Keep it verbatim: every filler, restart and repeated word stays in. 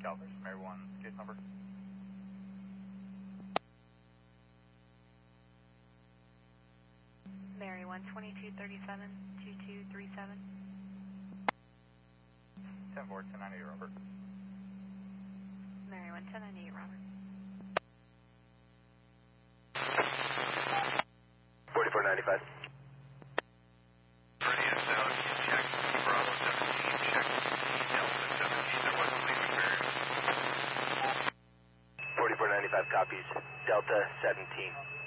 Delta, Mary one, case number. Mary one, twenty-two thirty-seven, two two three seven. ten four, ten ninety-eight, Robert. Mary one, ten ninety-eight, Robert. forty-four ninety-five. Meridian South, check, Bravo seventeen, check, Delta seventeen, there was a leak appearance. forty-four ninety-five copies, Delta seventeen.